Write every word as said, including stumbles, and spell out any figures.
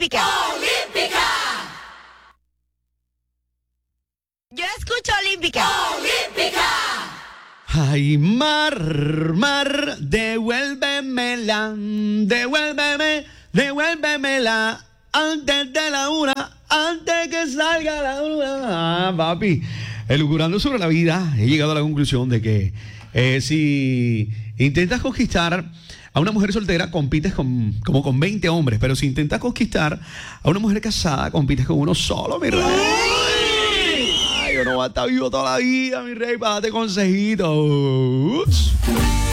Olímpica. Olímpica. Yo escucho Olímpica. Olímpica. Ay, mar, mar, devuélvemela, devuélveme, devuélvemela antes de la una, antes que salga la luna. Ah, papi, elucubrando sobre la vida, he llegado a la conclusión de que eh, si intentas conquistar a una mujer soltera, compites con, como con veinte hombres, pero si intentas conquistar a una mujer casada, compites con uno solo, mi rey. Ay, yo no voy a estar vivo toda la vida, mi rey, para darte consejitos.